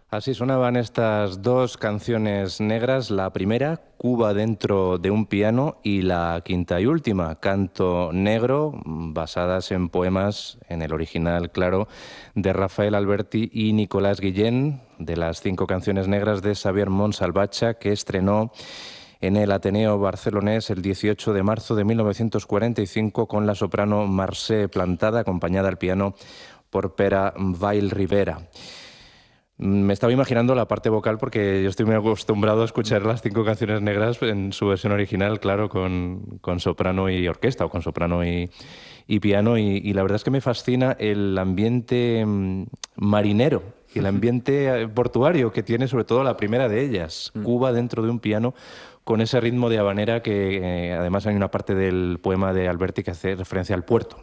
Así sonaban estas dos canciones negras, la primera, Cuba dentro de un piano, y la quinta y última, Canto Negro, basadas en poemas, en el original, claro, de Rafael Alberti y Nicolás Guillén, de las 5 canciones negras de Xavier Montsalvatge, que estrenó en el Ateneo barcelonés el 18 de marzo de 1945 con la soprano Mercè Plantada, acompañada al piano por Pere Vallribera. Me estaba imaginando la parte vocal porque yo estoy muy acostumbrado a escuchar las 5 canciones negras en su versión original, claro, con soprano y orquesta, o con soprano y piano, y la verdad es que me fascina el ambiente marinero y el ambiente portuario que tiene sobre todo la primera de ellas, Cuba dentro de un piano, con ese ritmo de habanera que además hay una parte del poema de Alberti que hace referencia al puerto.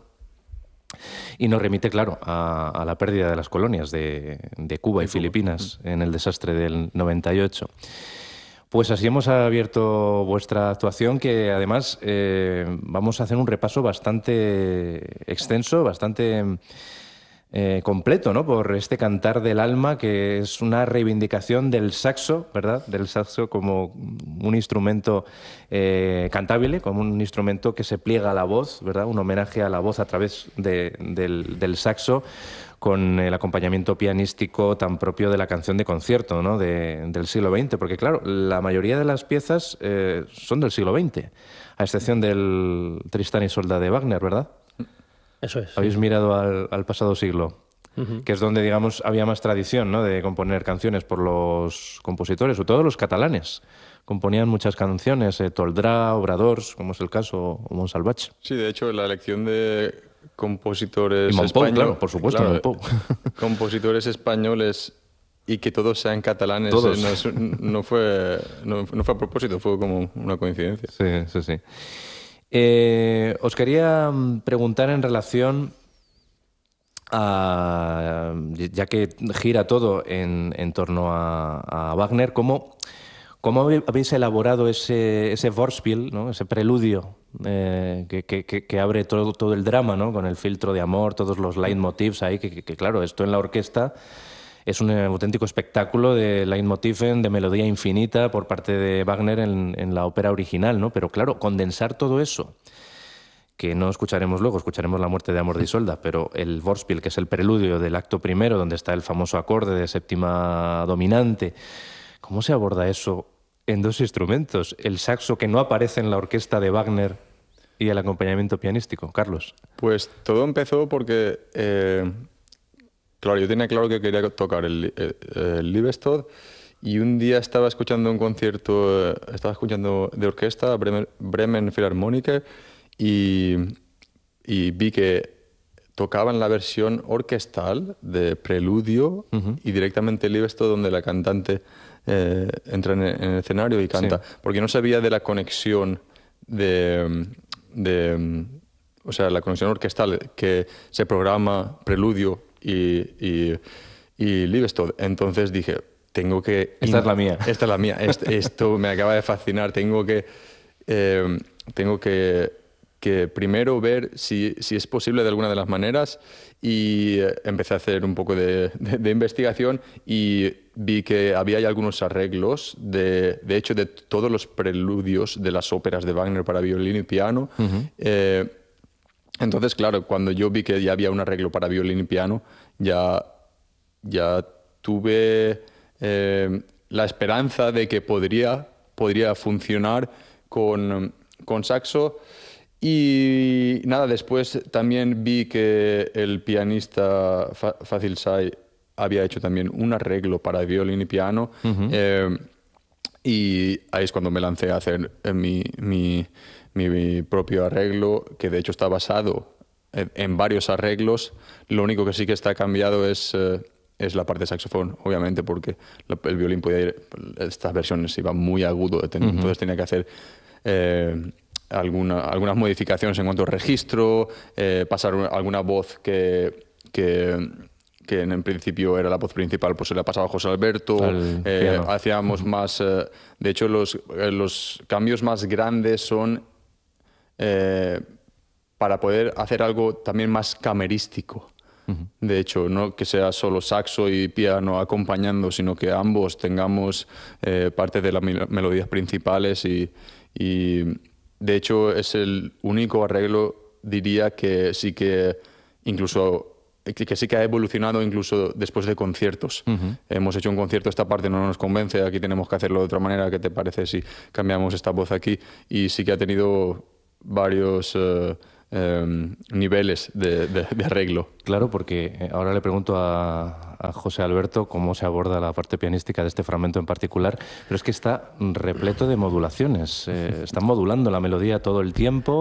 Y nos remite, claro, a la pérdida de las colonias de Cuba y Filipinas en el desastre del 98. Pues así hemos abierto vuestra actuación, que además vamos a hacer un repaso bastante extenso, bastante completo, ¿no? Por este cantar del alma, que es una reivindicación del saxo, ¿verdad? Del saxo como un instrumento cantable, como un instrumento que se pliega a la voz, ¿verdad? Un homenaje a la voz a través del saxo, con el acompañamiento pianístico tan propio de la canción de concierto, ¿no? Del siglo XX, porque claro, la mayoría de las piezas son del siglo XX, a excepción del Tristán y Isolda de Wagner, ¿verdad? Eso es. Habéis mirado al pasado siglo, que es donde, digamos, había más tradición, ¿no?, de componer canciones por los compositores, sobre todo los catalanes. Componían muchas canciones, Toldrá, Obradors, como es el caso, o Montsalvatge. Sí, de hecho, la elección de Y compositores Monpou, españoles, claro, por supuesto, Monpou. compositores españoles y que todos sean catalanes, Todos. no fue a propósito, fue como una coincidencia. Sí, sí, sí. Os quería preguntar en relación a, ya que gira todo en torno a Wagner, ¿cómo habéis elaborado ese Vorspiel, ¿no?, ese preludio que abre todo el drama, ¿no?, con el filtro de amor, todos los leitmotivs ahí, que claro, esto en la orquesta es un auténtico espectáculo de leitmotiven, de melodía infinita por parte de Wagner en la ópera original, ¿no? Pero claro, condensar todo eso, que no escucharemos luego, escucharemos La muerte de Amor de Isolda, pero el Vorspiel, que es el preludio del acto primero, donde está el famoso acorde de séptima dominante, ¿cómo se aborda eso en 2 instrumentos? El saxo que no aparece en la orquesta de Wagner y el acompañamiento pianístico. Carlos. Pues todo empezó porque, claro, yo tenía claro que quería tocar el Liebestod, y un día estaba escuchando un concierto, estaba escuchando de orquesta, Bremen Philharmoniker, y vi que tocaban la versión orquestal de Preludio y directamente Liebestod, donde la cantante entra en el escenario y canta. Sí. Porque no sabía de la conexión o sea, la conexión orquestal, que se programa Preludio y Liebestod. Entonces dije, tengo que... Esta es la mía. Esta es la mía. Esto me acaba de fascinar. Tengo que primero ver si es posible de alguna de las maneras, y empecé a hacer un poco de investigación y vi que había ya algunos arreglos, de hecho, de todos los preludios de las óperas de Wagner para violín y piano. Entonces, claro, cuando yo vi que ya había un arreglo para violín y piano, ya tuve la esperanza de que podría funcionar con saxo. Y nada, después también vi que el pianista Fazil Say había hecho también un arreglo para violín y piano. Y ahí es cuando me lancé a hacer mi propio arreglo, que de hecho está basado en varios arreglos. Lo único que sí que está cambiado es la parte de saxofón, obviamente, porque el violín podía ir... Estas versiones iban muy agudo, entonces tenía que hacer... algunas modificaciones en cuanto a registro, pasar alguna voz que en principio era la voz principal, pues se la pasaba a José Alberto. Hacíamos más... de hecho, los cambios más grandes son para poder hacer algo también más camerístico. De hecho, no que sea solo saxo y piano acompañando, sino que ambos tengamos parte de las melodías principales y de hecho es el único arreglo, diría, que sí que incluso que sí que ha evolucionado incluso después de conciertos. Hemos hecho un concierto, esta parte no nos convence, aquí tenemos que hacerlo de otra manera, ¿qué te parece si cambiamos esta voz aquí? Y sí que ha tenido varios niveles de arreglo. Claro, porque ahora le pregunto a José Alberto cómo se aborda la parte pianística de este fragmento en particular, pero es que está repleto de modulaciones. Están modulando la melodía todo el tiempo.